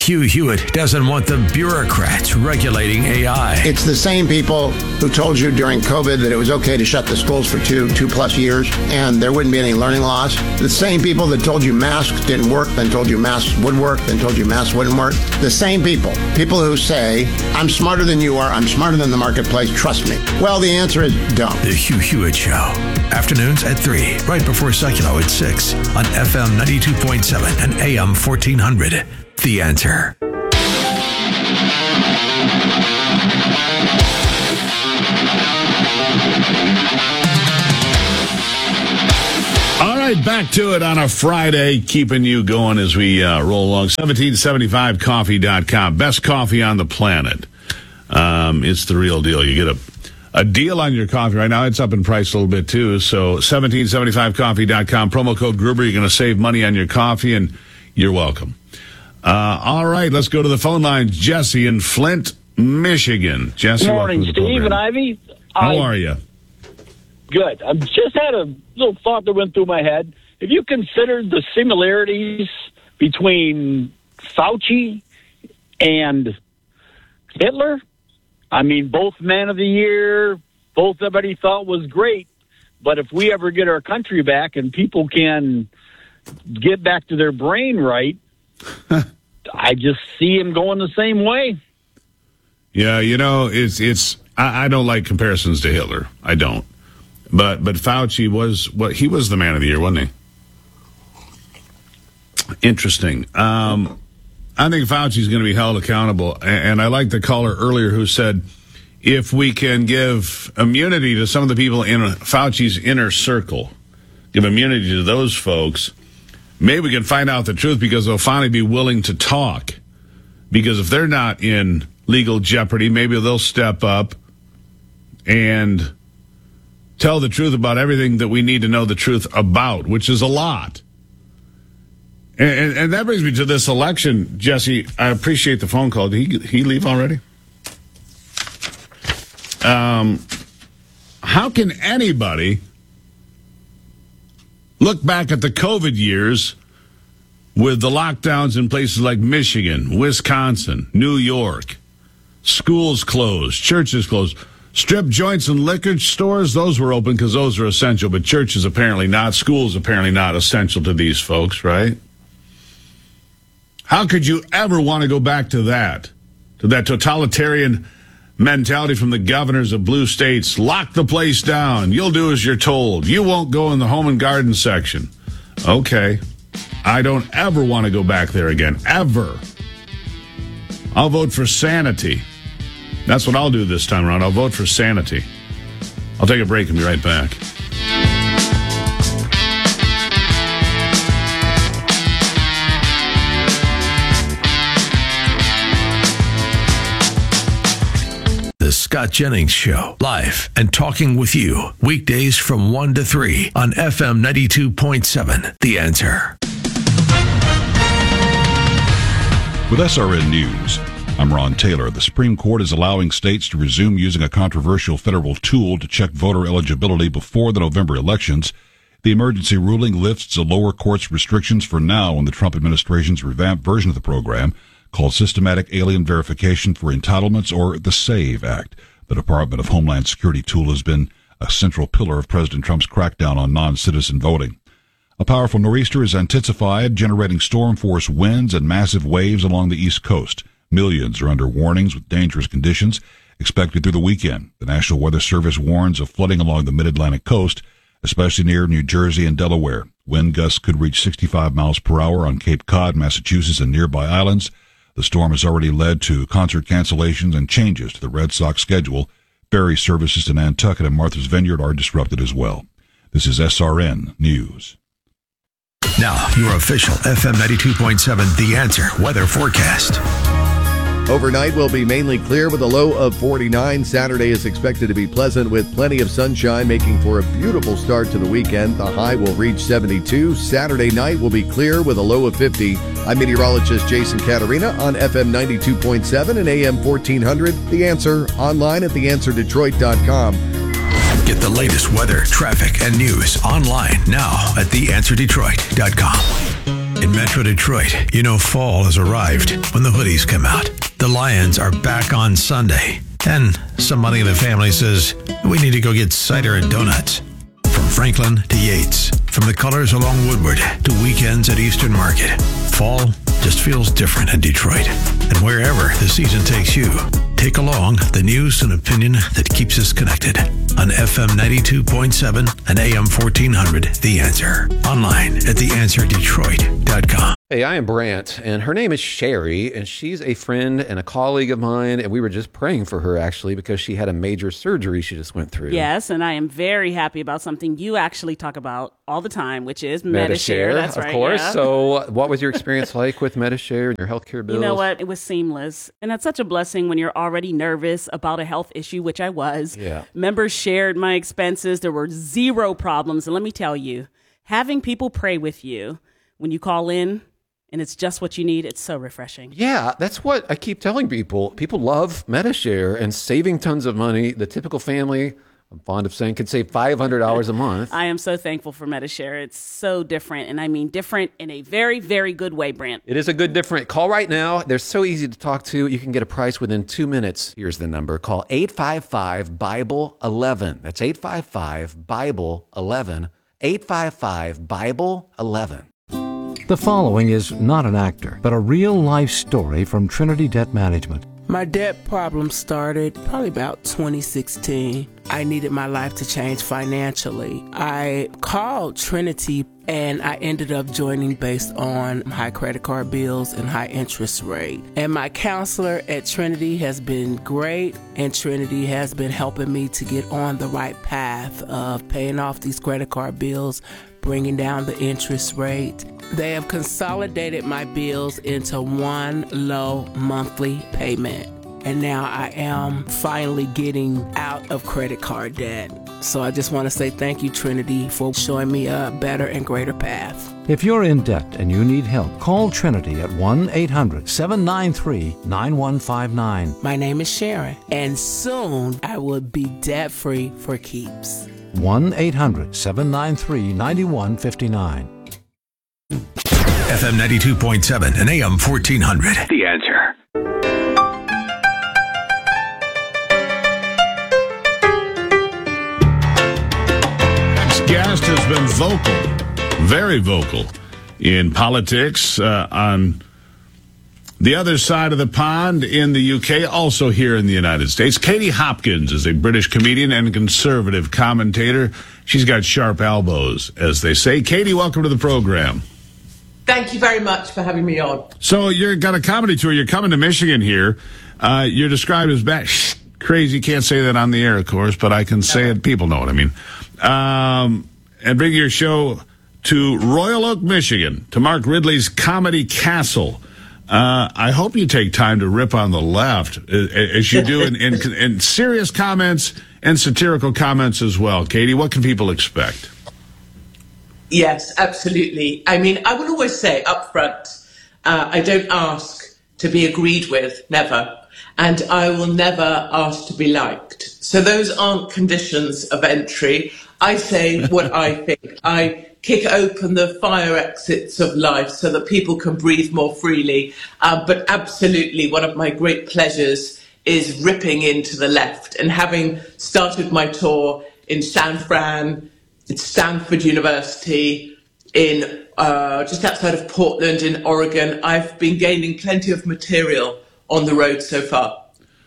Hugh Hewitt doesn't want the bureaucrats regulating AI. It's the same people who told you during COVID that it was okay to shut the schools for two plus years and there wouldn't be any learning loss. The same people that told you masks didn't work, then told you masks would work, then told you masks wouldn't work. The same people who say, I'm smarter than you are, I'm smarter than the marketplace, trust me. Well, the answer is don't. The Hugh Hewitt Show. Afternoons at 3, right before Seculo at 6 on FM 92.7 and AM 1400. The Answer. All right, back to it on a Friday, keeping you going as we roll along. 1775coffee.com. Best coffee on the planet. It's the real deal. You get a deal on your coffee right now. It's up in price a little bit, too. So 1775coffee.com. Promo code Gruber. You're going to save money on your coffee, and you're welcome. All right, let's go to the phone lines. Jesse in Flint, Michigan. Jesse, good morning, Steve and Ivy. How are you? Good. I just had a little thought that went through my head. Have you considered the similarities between Fauci and Hitler? I mean, both Man of the Year, both everybody thought was great. But if we ever get our country back and people can get back to their brain right, I just see him going the same way. Yeah, it's. I don't like comparisons to Hitler. I don't. But Fauci he was the Man of the Year, wasn't he? Interesting. I think Fauci's going to be held accountable, and I like the caller earlier who said if we can give immunity to some of the people in Fauci's inner circle, give immunity to those folks, maybe we can find out the truth because they'll finally be willing to talk. Because if they're not in legal jeopardy, maybe they'll step up and tell the truth about everything that we need to know the truth about, which is a lot. And that brings me to this election, Jesse. I appreciate the phone call. Did he leave already? How can anybody look back at the COVID years with the lockdowns in places like Michigan, Wisconsin, New York, schools closed, churches closed, strip joints and liquor stores, those were open because those are essential, but churches apparently not, schools apparently not essential to these folks, right? How could you ever want to go back to that totalitarian mentality from the governors of blue states? Lock the place down. You'll do as you're told. You won't go in the home and garden section. Okay. I don't ever want to go back there again. Ever. I'll vote for sanity. That's what I'll do this time around. I'll vote for sanity. I'll take a break and be right back. The Scott Jennings Show, live and talking with you. Weekdays from 1 to 3 on FM 92.7. The Answer. With SRN News, I'm Ron Taylor. The Supreme Court is allowing states to resume using a controversial federal tool to check voter eligibility before the November elections. The emergency ruling lifts the lower court's restrictions for now on the Trump administration's revamped version of the program called Systematic Alien Verification for Entitlements, or the SAVE Act. The Department of Homeland Security tool has been a central pillar of President Trump's crackdown on non-citizen voting. A powerful nor'easter is intensified, generating storm-force winds and massive waves along the East Coast. Millions are under warnings with dangerous conditions expected through the weekend. The National Weather Service warns of flooding along the mid-Atlantic coast, especially near New Jersey and Delaware. Wind gusts could reach 65 miles per hour on Cape Cod, Massachusetts, and nearby islands. The storm has already led to concert cancellations and changes to the Red Sox schedule. Ferry services to Nantucket and Martha's Vineyard are disrupted as well. This is SRN News. Now, your official FM 92.7 The Answer weather forecast. Overnight will be mainly clear with a low of 49. Saturday is expected to be pleasant with plenty of sunshine, making for a beautiful start to the weekend. The high will reach 72. Saturday night will be clear with a low of 50. I'm meteorologist Jason Caterina on FM 92.7 and AM 1400. The Answer, online at theanswerdetroit.com. Get the latest weather, traffic, and news online now at theanswerdetroit.com. In Metro Detroit, you know fall has arrived when the hoodies come out. The Lions are back on Sunday. And somebody in the family says, we need to go get cider and donuts. From Franklin to Yates, from the colors along Woodward to weekends at Eastern Market, fall just feels different in Detroit. And wherever the season takes you, take along the news and opinion that keeps us connected on FM 92.7 and AM 1400, The Answer. Online at theanswerdetroit.com. Hey, I am Brant, and her name is Sherry, and she's a friend and a colleague of mine, and we were just praying for her, actually, because she had a major surgery she just went through. Yes, and I am very happy about something you actually talk about all the time, which is Medi-Share. That's right, of course. Yeah. So what was your experience like with Medi-Share and your healthcare bills? You know what? It was seamless, and it's such a blessing when you're already nervous about a health issue, which I was. Yeah. Members shared my expenses. There were zero problems, and let me tell you, having people pray with you when you call in, and it's just what you need, it's so refreshing. Yeah, that's what I keep telling people. People love Medi-Share and saving tons of money. The typical family, I'm fond of saying, could save $500 a month. I am so thankful for Medi-Share. It's so different, and I mean different in a very, very good way, Brant. It is a good different. Call right now. They're so easy to talk to. You can get a price within 2 minutes. Here's the number. Call 855-BIBLE-11. That's 855-BIBLE-11. 855-BIBLE-11. The following is not an actor, but a real-life story from Trinity Debt Management. My debt problem started probably about 2016. I needed my life to change financially. I called Trinity and I ended up joining based on high credit card bills and high interest rate. And my counselor at Trinity has been great, and Trinity has been helping me to get on the right path of paying off these credit card bills, bringing down the interest rate. They have consolidated my bills into one low monthly payment. And now I am finally getting out of credit card debt. So I just want to say thank you, Trinity, for showing me a better and greater path. If you're in debt and you need help, call Trinity at 1-800-793-9159. My name is Sharon, and soon I will be debt-free for keeps. 1-800-793-9159. FM 92.7 and AM 1400, The Answer. Guest has been vocal, very vocal, in politics on the other side of the pond in the UK, also here in the United States. Katie Hopkins is a British comedian and conservative commentator. She's got sharp elbows, as they say. Katie, welcome to the program. Thank you very much for having me on. So you've got a comedy tour. You're coming to Michigan here. You're described as crazy. Can't say that on the air, of course, but I can say it. People know what I mean. And bring your show to Royal Oak, Michigan, to Mark Ridley's Comedy Castle. I hope you take time to rip on the left, as you do in serious comments and satirical comments as well. Katie, what can people expect? Yes, absolutely. I mean, I will always say up front, I don't ask to be agreed with, never. And I will never ask to be liked. So those aren't conditions of entry. I say what I think. I kick open the fire exits of life so that people can breathe more freely. But absolutely, one of my great pleasures is ripping into the left. And having started my tour in San Fran, at Stanford University, in just outside of Portland in Oregon, I've been gaining plenty of material on the road so far.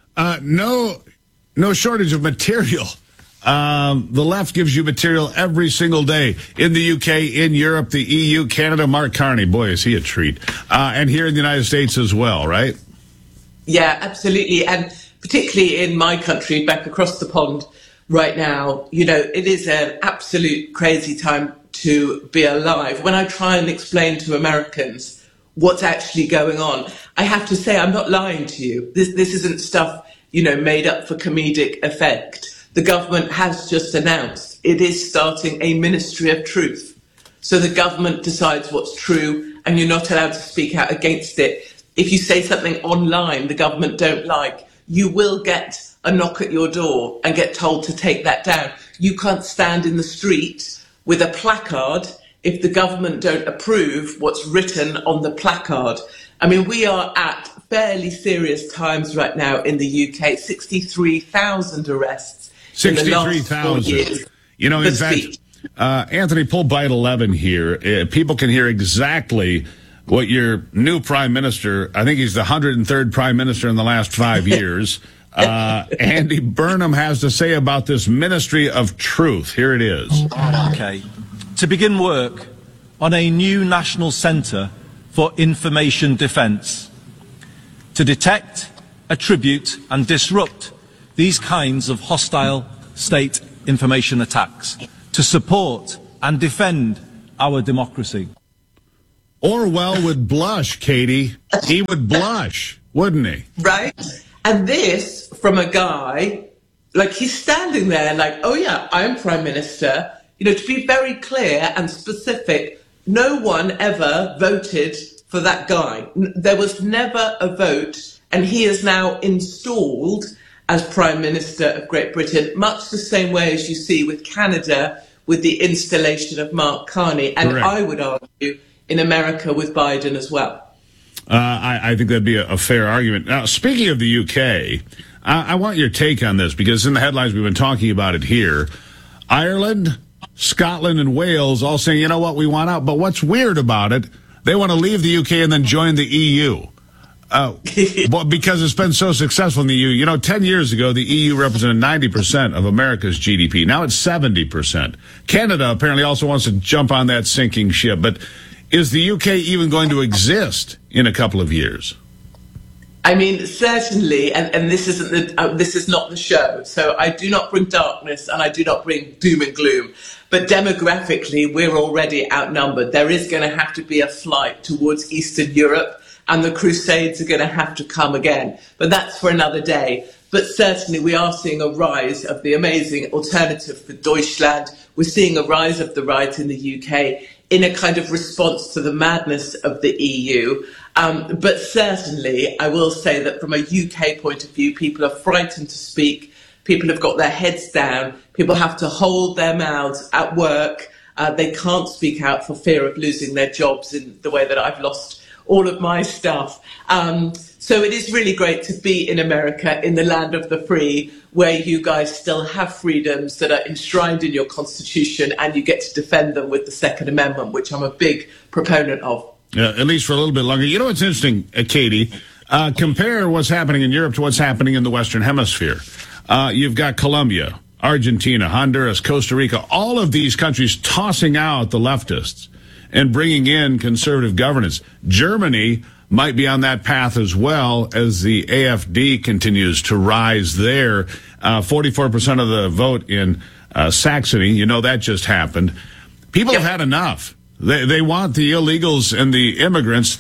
No shortage of material. The left gives you material every single day in the UK, in Europe, the EU, Canada. Mark Carney, boy, is he a treat. And here in the United States as well, right? Yeah, absolutely. And particularly in my country, back across the pond right now, you know, it is an absolute crazy time to be alive. When I try and explain to Americans what's actually going on, I have to say, I'm not lying to you. This isn't stuff, you know, made up for comedic effect. The government has just announced it is starting a Ministry of Truth. So the government decides what's true, and you're not allowed to speak out against it. If you say something online the government don't like, you will get a knock at your door and get told to take that down. You can't stand in the street with a placard if the government don't approve what's written on the placard. I mean, we are at fairly serious times right now in the UK. 63,000 arrests in the last 4 years. You know, in fact, Anthony, pull byte 11 here. People can hear exactly what your new prime minister, I think he's the 103rd prime minister in the last 5 years, Andy Burnham has to say about this Ministry of Truth. Here it is. Okay. To begin work on a new national centre for information defence, to detect, attribute and disrupt these kinds of hostile state information attacks, to support and defend our democracy. Orwell would blush, Katie. He would blush, wouldn't he? Right? And this from a guy, like, he's standing there like, oh yeah, I'm Prime Minister. You know, to be very clear and specific, no one ever voted for that guy. There was never a vote, and he is now installed as Prime Minister of Great Britain, much the same way as you see with Canada with the installation of Mark Carney, and correct. I would argue in America with Biden as well. I think that'd be a fair argument. Now, speaking of the UK, I want your take on this, because in the headlines we've been talking about it here. Ireland, Scotland, and Wales all saying, you know what, we want out. But what's weird about it, they want to leave the UK and then join the EU. Because it's been so successful in the EU. You know, 10 years ago, the EU represented 90% of America's GDP. Now it's 70%. Canada apparently also wants to jump on that sinking ship. But is the UK even going to exist in a couple of years? I mean, certainly, and this isn't this is not the show. So I do not bring darkness and I do not bring doom and gloom. But demographically, we're already outnumbered. There is going to have to be a flight towards Eastern Europe, and the Crusades are going to have to come again. But that's for another day. But certainly we are seeing a rise of the amazing Alternative for Deutschland. We're seeing a rise of the right in the UK in a kind of response to the madness of the EU. But certainly I will say that from a UK point of view, people are frightened to speak. People have got their heads down. People have to hold their mouths at work. They can't speak out for fear of losing their jobs in the way that I've lost all of my stuff. So it is really great to be in America, in the land of the free, where you guys still have freedoms that are enshrined in your Constitution, and you get to defend them with the Second Amendment, which I'm a big proponent of. At least for a little bit longer. You know what's interesting, Katie? Compare what's happening in Europe to what's happening in the Western Hemisphere. You've got Colombia, Argentina, Honduras, Costa Rica, all of these countries tossing out the leftists and bringing in conservative governance. Germany might be on that path as well, as the AfD continues to rise there. 44% of the vote in Saxony. You know, that just happened. People have had enough. They want the illegals and the immigrants,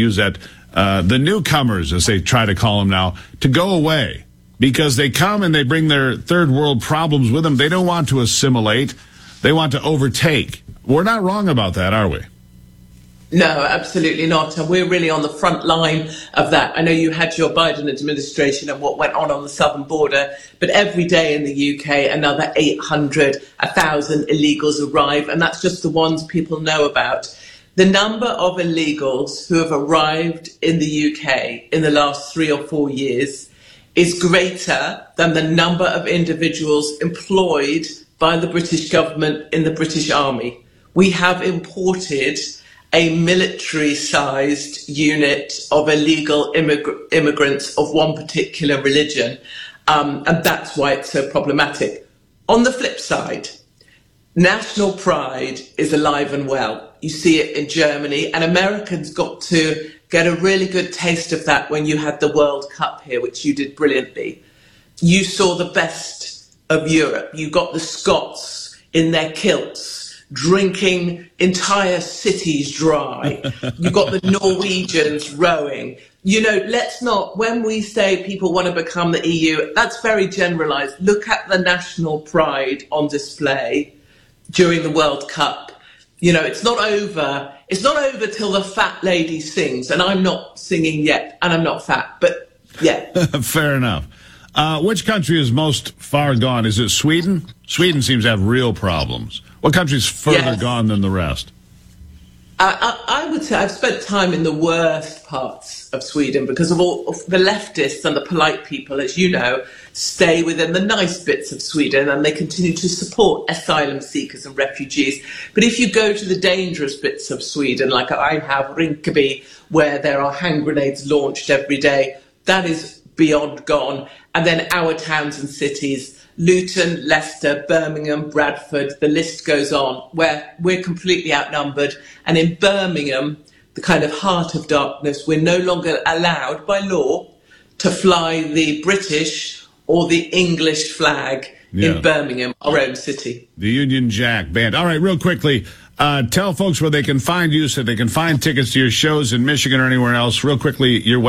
the newcomers, as they try to call them now, to go away, because they come and they bring their third world problems with them. They don't want to assimilate. They want to overtake. We're not wrong about that, are we? No, absolutely not. And we're really on the front line of that. I know you had your Biden administration and what went on the southern border, but every day in the UK, another 800, 1,000 illegals arrive. And that's just the ones people know about. The number of illegals who have arrived in the UK in the last 3 or 4 years is greater than the number of individuals employed by the British government in the British Army. We have imported a military-sized unit of illegal immigrants of one particular religion, and that's why it's so problematic. On the flip side, national pride is alive and well. You see it in Germany, and Americans got to get a really good taste of that when you had the World Cup here, which you did brilliantly. You saw the best of Europe. You got the Scots in their kilts, drinking entire cities dry. You got the Norwegians rowing. You know, let's not, when we say people want to become the EU, that's very generalised. Look at the national pride on display during the World Cup. You know, it's not over. It's not over till the fat lady sings, and I'm not singing yet, and I'm not fat, but yeah. Fair enough. Which country is most far gone? Is it Sweden? Sweden seems to have real problems. What country's further gone than the rest? I would say I've spent time in the worst parts of Sweden because of all of the leftists and the polite people, as you know, stay within the nice bits of Sweden and they continue to support asylum seekers and refugees. But if you go to the dangerous bits of Sweden, like I have, Rinkeby, where there are hand grenades launched every day, that is beyond gone. And then our towns and cities, Luton, Leicester, Birmingham, Bradford, the list goes on, where we're completely outnumbered. And in Birmingham, the kind of heart of darkness, we're no longer allowed by law to fly the British or the English flag in Birmingham, our own city. The Union Jack Band. All right, real quickly, tell folks where they can find you so they can find tickets to your shows in Michigan or anywhere else. Real quickly, your